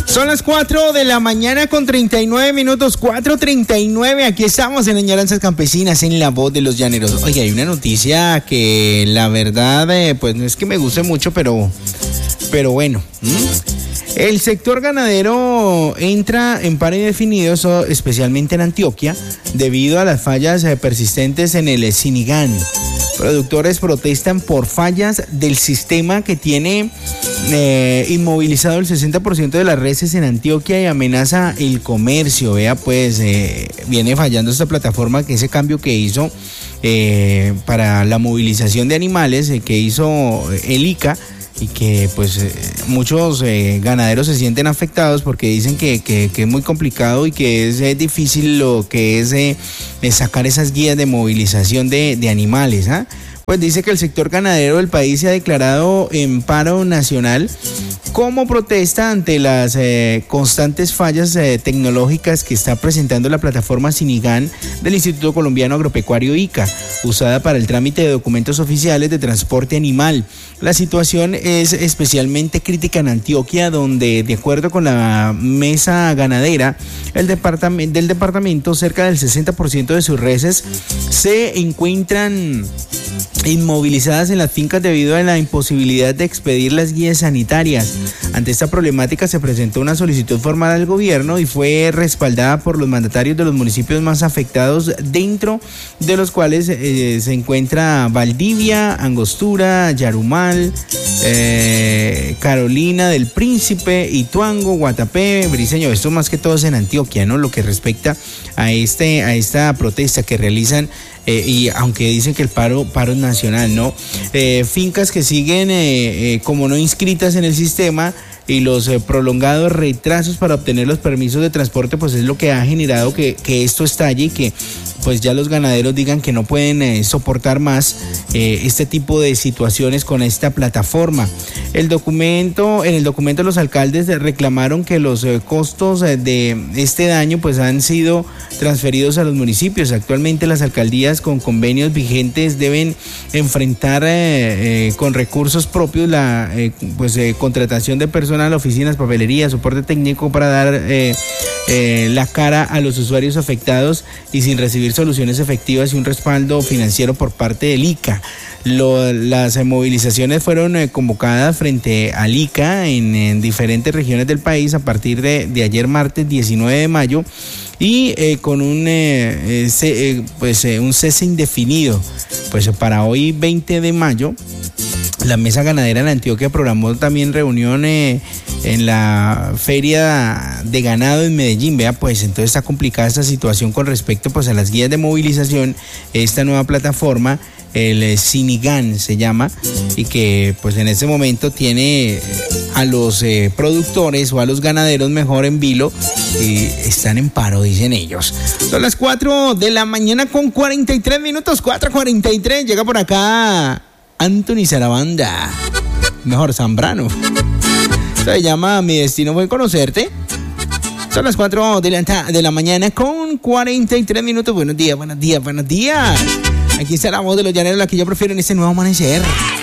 Son las 4 de la mañana con 39 minutos, 4:39. Aquí estamos en Añoranzas Campesinas, en La Voz de los Llaneros. Oye, hay una noticia que la verdad, pues no es que me guste mucho, pero bueno. El sector ganadero entra en paro indefinido, especialmente en Antioquia, debido a las fallas persistentes en el Sinigán. Productores protestan por fallas del sistema que tiene inmovilizado el 60% de las reses en Antioquia y amenaza el comercio. Vea, pues viene fallando esta plataforma, que ese cambio que hizo para la movilización de animales, que hizo el ICA, y que pues muchos ganaderos se sienten afectados porque dicen que es muy complicado y que es difícil lo que es sacar esas guías de movilización de animales, ¿ah? Pues dice que el sector ganadero del país se ha declarado en paro nacional como protesta ante las constantes fallas tecnológicas que está presentando la plataforma Sinigán del Instituto Colombiano Agropecuario ICA, usada para el trámite de documentos oficiales de transporte animal. La situación es especialmente crítica en Antioquia, donde, de acuerdo con la mesa ganadera del departamento, cerca del 60% de sus reses se encuentran inmovilizadas en las fincas debido a la imposibilidad de expedir las guías sanitarias. Ante esta problemática se presentó una solicitud formal al gobierno y fue respaldada por los mandatarios de los municipios más afectados, dentro de los cuales se encuentra Valdivia, Angostura, Yarumal, Carolina del Príncipe, Ituango, Guatapé, Briceño. Esto más que todo es en Antioquia, ¿no? Lo que respecta a esta protesta que realizan, y aunque dicen que el paro es nacional, ¿no? Fincas que siguen como no inscritas en el sistema, y los prolongados retrasos para obtener los permisos de transporte, pues es lo que ha generado que esto estalle, y que pues ya los ganaderos digan que no pueden soportar más este tipo de situaciones con esta plataforma. En el documento los alcaldes reclamaron que los costos de este daño pues han sido transferidos a los municipios. Actualmente las alcaldías con convenios vigentes deben enfrentar con recursos propios la contratación de personal, oficinas, papelería, soporte técnico para dar la cara a los usuarios afectados y sin recibir soluciones efectivas y un respaldo financiero por parte del ICA. Las movilizaciones fueron convocadas frente al ICA en diferentes regiones del país a partir de ayer martes 19 de mayo y con un cese indefinido. Pues para hoy 20 de mayo la Mesa Ganadera en Antioquia programó también reunión en la Feria de Ganado en Medellín. Vea, pues entonces está complicada esta situación con respecto pues a las guías de movilización. Esta nueva plataforma, el Sinigán se llama, y que pues en este momento tiene a los productores o a los ganaderos mejor en vilo, y están en paro, dicen ellos. Son las 4 de la mañana con 43 minutos, 4:43. Llega por acá Anthony Sarabanda, mejor Zambrano. Se llama Mi Destino Fue Conocerte. Son las 4 de la mañana con 43 minutos. Buenos días. Aquí está La Voz de los Llaneros, la que yo prefiero en este nuevo amanecer.